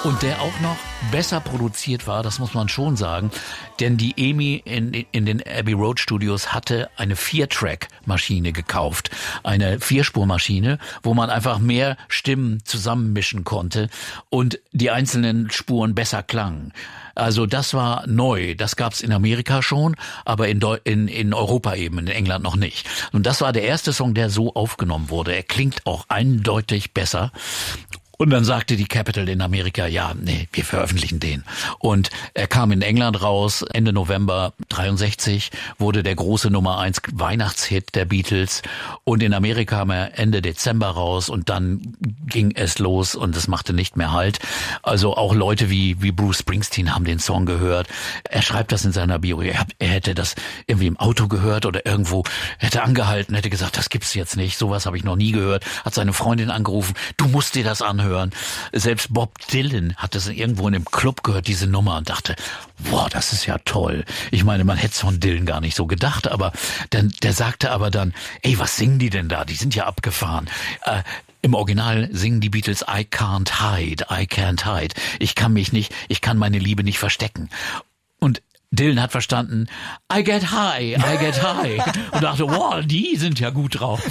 Und der auch noch besser produziert war, das muss man schon sagen, denn die EMI in den Abbey Road Studios hatte eine 4-Track-Maschine gekauft, eine 4-Spur-Maschine, wo man einfach mehr Stimmen zusammenmischen konnte und die einzelnen Spuren besser klangen. Also das war neu, das gab's in Amerika schon, aber in Europa eben, in England noch nicht. Und das war der erste Song, der so aufgenommen wurde. Er klingt auch eindeutig besser. Und dann sagte die Capitol in Amerika, ja, nee, wir veröffentlichen den. Und er kam in England raus, Ende November 63, wurde der große Nummer 1 Weihnachtshit der Beatles. Und in Amerika kam er Ende Dezember raus und dann ging es los und es machte nicht mehr Halt. Also auch Leute wie Bruce Springsteen haben den Song gehört. Er schreibt das in seiner Bio. Er hätte das irgendwie im Auto gehört oder irgendwo, hätte angehalten, hätte gesagt, das gibt's jetzt nicht, sowas habe ich noch nie gehört. Hat seine Freundin angerufen, du musst dir das anhören. Selbst Bob Dylan hat das irgendwo in einem Club gehört, diese Nummer, und dachte, boah, das ist ja toll. Ich meine, man hätte es von Dylan gar nicht so gedacht, aber der sagte aber dann, ey, was singen die denn da? Die sind ja abgefahren. Im Original singen die Beatles I can't hide, I can't hide. Ich kann meine Liebe nicht verstecken. Und Dylan hat verstanden, I get high. Und dachte, wow, die sind ja gut drauf.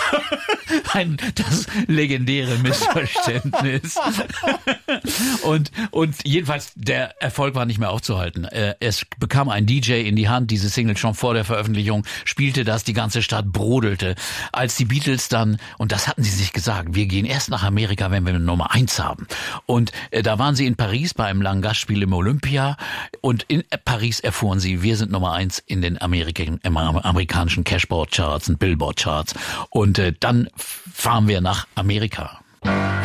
Das legendäre Missverständnis. Und jedenfalls, der Erfolg war nicht mehr aufzuhalten. Es bekam ein DJ in die Hand, diese Single schon vor der Veröffentlichung, spielte das, die ganze Stadt brodelte. Als die Beatles dann, und das hatten sie sich gesagt, wir gehen erst nach Amerika, wenn wir eine Nummer 1 haben. Und da waren sie in Paris bei einem langen Gastspiel im Olympia und in Paris erfuhren sie, wir sind Nummer 1 in den amerikanischen Cashboard-Charts und Billboard-Charts. Und dann fahren wir nach Amerika.